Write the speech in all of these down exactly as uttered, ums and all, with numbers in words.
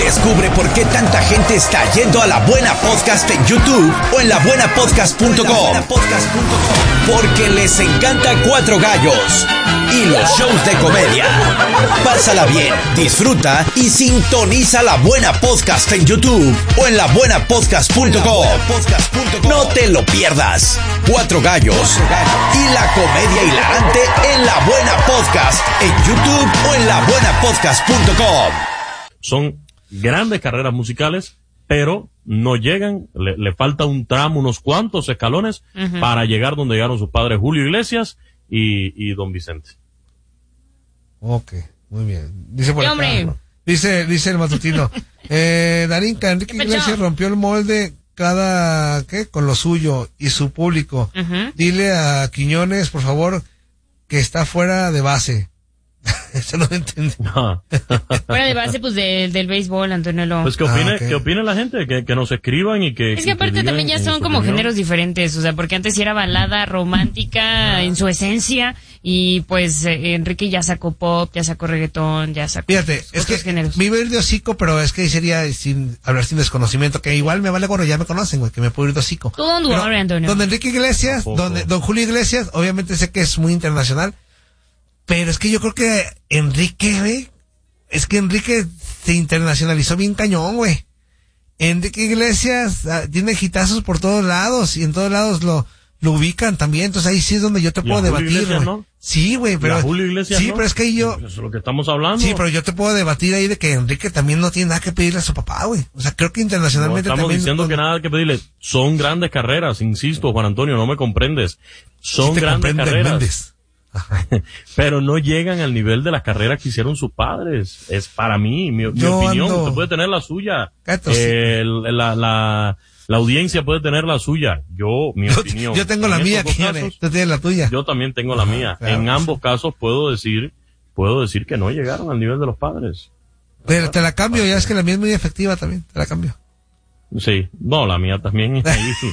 Descubre por qué tanta gente está yendo a La Buena Podcast en YouTube o en la buena podcast punto com. Porque les encanta Cuatro Gallos y los shows de comedia. Pásala bien, disfruta y sintoniza La Buena Podcast en YouTube o en la buena podcast punto com. No te lo pierdas. Cuatro Gallos y la comedia hilarante en La Buena Podcast en YouTube o en la buena podcast punto com. Son grandes carreras musicales, pero no llegan, le, le falta un tramo, unos cuantos escalones uh-huh. para llegar donde llegaron sus padres Julio Iglesias y, y Don Vicente. Ok, muy bien. Dice por acá, dice, dice el matutino, eh, Darinka, Enrique Iglesias rompió el molde cada, ¿qué? Con lo suyo y su público. Uh-huh. Dile a Quiñones, por favor, que está fuera de base. Eso no lo entendí. No. Fuera de base, pues, de, del béisbol, Antonio. Pues, ¿qué opine, ah, okay. ¿qué opine la gente? Que, que nos escriban y que... Es que aparte que también ya son como opinión. Géneros diferentes, o sea, porque antes sí era balada romántica ah. en su esencia, y pues eh, Enrique ya sacó pop, ya sacó reggaetón, ya sacó... Fíjate, es que géneros. Me iba a ir de hocico, pero es que sería sin hablar sin desconocimiento, que igual me vale gorro, ya me conocen, güey, que me puedo ir de hocico. Tú, don Duarte, Antonio. Don Enrique Iglesias, don, don Julio Iglesias, obviamente sé que es muy internacional, pero es que yo creo que Enrique, güey, es que Enrique se internacionalizó bien cañón, güey. Enrique Iglesias ah, tiene hitazos por todos lados y en todos lados lo lo ubican también, entonces ahí sí es donde yo te puedo debatir, güey. ¿No? Sí, güey, pero Julio Iglesias, sí, ¿no? pero es que yo eso es lo que estamos hablando. Sí, pero yo te puedo debatir ahí de que Enrique también no tiene nada que pedirle a su papá, güey. O sea, creo que internacionalmente no, estamos también diciendo no, que nada que pedirle. Son grandes carreras, insisto, Juan Antonio, no me comprendes. Son sí grandes carreras. Méndez. Pero no llegan al nivel de las carreras que hicieron sus padres. Es para mí, mi, mi opinión. Ando... Usted puede tener la suya. Eh, la, la, la audiencia puede tener la suya. Yo, mi yo, opinión. Yo tengo la mía, Quiñones. Tú tienes la tuya. Yo también tengo la mía. Claro, en ambos casos puedo decir, puedo decir que no llegaron al nivel de los padres. Pero te la cambio, ya es que la mía es muy efectiva también. Te la cambio. Sí, no, la mía también. Ahí sí.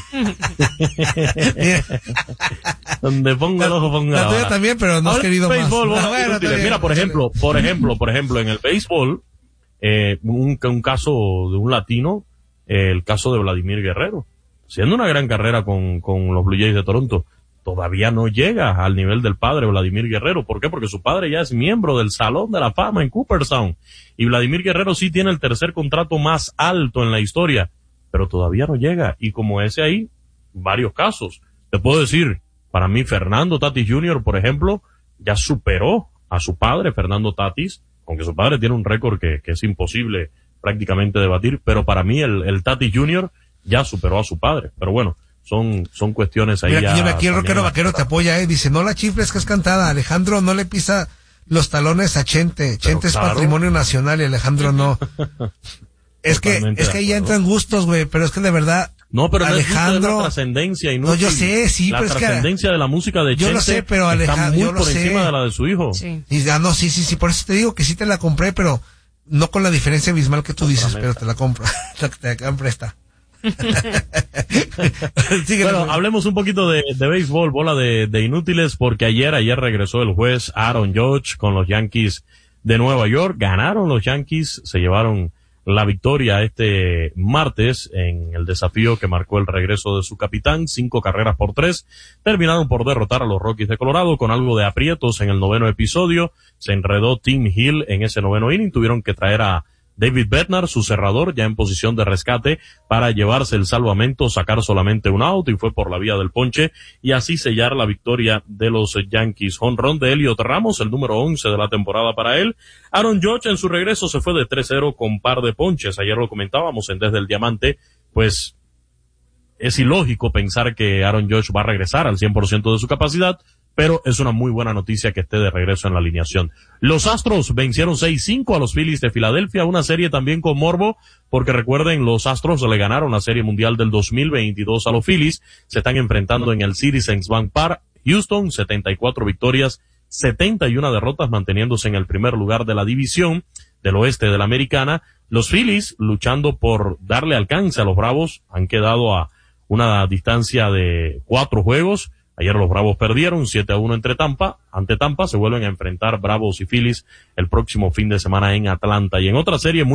Donde pongo el ojo, pongo la La tuya también, pero no has querido béisbol, más. No, bueno, mira, por ejemplo, por ejemplo, por ejemplo, en el béisbol, eh, un, un caso de un latino, eh, el caso de Vladimir Guerrero, siendo una gran carrera con, con los Blue Jays de Toronto, todavía no llega al nivel del padre Vladimir Guerrero. ¿Por qué? Porque su padre ya es miembro del Salón de la Fama en Cooperstown. Y Vladimir Guerrero sí tiene el tercer contrato más alto en la historia, pero todavía no llega. Y como ese ahí, varios casos. Te puedo decir, para mí Fernando Tatis junior, por ejemplo, ya superó a su padre, Fernando Tatis, aunque su padre tiene un récord que, que es imposible prácticamente debatir, pero para mí el, el Tatis junior ya superó a su padre. Pero bueno, son, son cuestiones ahí. Mira, ya. Aquí el rockero vaquero te apoya, eh, dice, no la chifles que es cantada, Alejandro no le pisa los talones a Chente, Chente pero es claro. Patrimonio nacional y Alejandro no. Es que, es que ahí ya entran gustos, güey, pero es que de verdad, no, pero Alejandro, no es la trascendencia y no, no yo sé, sí, la pero es que la trascendencia de la música de Chente yo lo sé, pero Alejandro, está muy yo lo por sé. encima de la de su hijo. Sí. Y ya no, sí, sí, sí, por eso te digo que sí te la compré, pero no con la diferencia abismal que tú dices, pero te la compro, te la compré esta. Bueno, hablemos un poquito de, de béisbol, bola de, de inútiles, porque ayer, ayer regresó el juez Aaron Judge con los Yankees de Nueva York. Ganaron los Yankees, se llevaron la victoria este martes en el desafío que marcó el regreso de su capitán, cinco carreras por tres. Terminaron por derrotar a los Rockies de Colorado con algo de aprietos en el noveno episodio. Se enredó Tim Hill en ese noveno inning, tuvieron que traer a David Bednar, su cerrador, ya en posición de rescate para llevarse el salvamento, sacar solamente un out, y fue por la vía del ponche y así sellar la victoria de los Yankees. Jonrón de Elliot Ramos, el número once de la temporada para él. Aaron Judge en su regreso se fue de tres cero con par de ponches. Ayer lo comentábamos en Desde el Diamante, pues es ilógico pensar que Aaron Judge va a regresar al cien por ciento de su capacidad, pero es una muy buena noticia que esté de regreso en la alineación. Los Astros vencieron seis cinco a los Phillies de Filadelfia, una serie también con morbo, porque recuerden, los Astros le ganaron la Serie Mundial del dos mil veintidós a los Phillies, se están enfrentando en el Citizens Bank Park. Houston, setenta y cuatro victorias, setenta y una derrotas, manteniéndose en el primer lugar de la división del oeste de la Americana. Los Phillies, luchando por darle alcance a los Bravos, han quedado a una distancia de cuatro juegos. Ayer los Bravos perdieron siete a uno entre Tampa, ante Tampa. Se vuelven a enfrentar Bravos y Phillies el próximo fin de semana en Atlanta. Y en otra serie muy